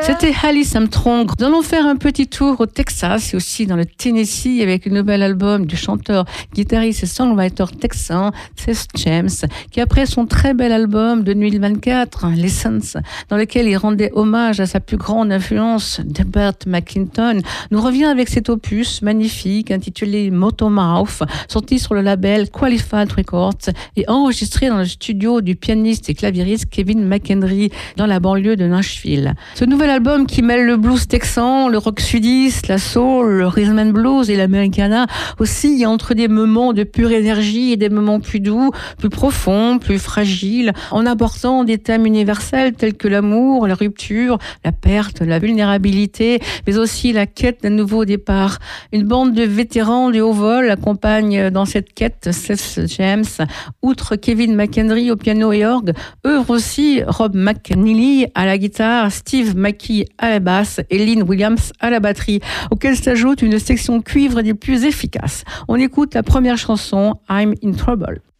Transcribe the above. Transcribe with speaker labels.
Speaker 1: C'était Alice Armstrong. Nous allons faire un petit tour au Texas et aussi dans le Tennessee avec le nouvel album du chanteur, guitariste et songwriter texan Seth James, qui après son très bel album de 2024, Lessons, dans lequel il rendait hommage à sa plus grande influence, Delbert McClinton, nous revient avec cet opus magnifique intitulé Motomouth, sorti sur le label Qualified Records et enregistré dans le studio du pianiste et claviériste Kevin McHenry dans la banlieue de Nashville. Ce nouvel album qui mêle le blues texan, le rock sudiste, la soul, le rhythm and blues et l'americana aussi entre des moments de pure énergie et des moments plus doux, plus profonds, plus fragiles, en abordant des thèmes universels tels que l'amour, la rupture, la perte, la vulnérabilité, mais aussi la quête d'un nouveau départ. Une bande de vétérans du haut vol accompagne dans cette quête Seth James. Outre Kevin McHenry au piano et orgue, œuvre aussi Rob McNeely à la guitare, Steve Mackey à la basse et Lynn Williams à la batterie, auquel s'ajoute une section cuivre des plus efficaces. On écoute la première chanson, I'm in Trouble.